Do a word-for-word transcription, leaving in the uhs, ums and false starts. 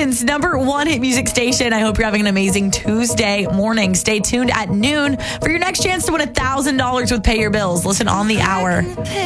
Houston's number one hit music station. I hope you're having an amazing Tuesday morning. Stay tuned at noon for your next chance to win one thousand dollars with Pay Your Bills. Listen on the hour.